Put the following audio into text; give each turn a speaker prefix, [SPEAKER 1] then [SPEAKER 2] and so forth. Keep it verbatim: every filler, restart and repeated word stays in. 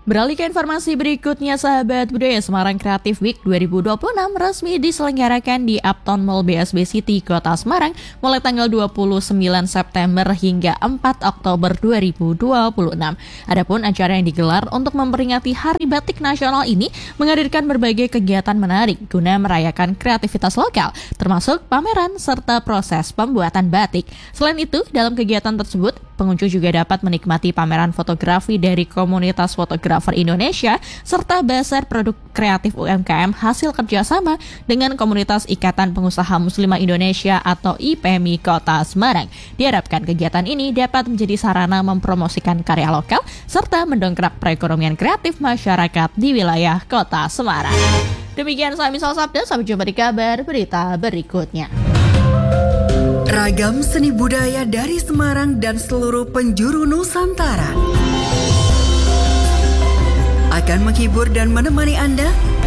[SPEAKER 1] Beralih ke informasi berikutnya, sahabat budaya, Semarang Creative Week dua ribu dua puluh enam resmi diselenggarakan di Uptown Mall B S B City, Kota Semarang mulai tanggal dua puluh sembilan September hingga empat Oktober dua ribu dua puluh enam. Adapun acara yang digelar untuk memperingati Hari Batik Nasional ini menghadirkan berbagai kegiatan menarik guna merayakan kreativitas lokal, termasuk pameran serta proses pembuatan batik. Selain itu, dalam kegiatan tersebut, pengunjung juga dapat menikmati pameran fotografi dari komunitas fotografer Indonesia serta bazar produk kreatif U M K M hasil kerjasama dengan komunitas Ikatan Pengusaha Muslimah Indonesia atau I P M I Kota Semarang. Diharapkan kegiatan ini dapat menjadi sarana mempromosikan karya lokal serta mendongkrak perekonomian kreatif masyarakat di wilayah Kota Semarang. Demikian Sami Sal Sabda, sampai jumpa di kabar berita berikutnya.
[SPEAKER 2] Ragam seni budaya dari Semarang dan seluruh penjuru Nusantara akan menghibur dan menemani Anda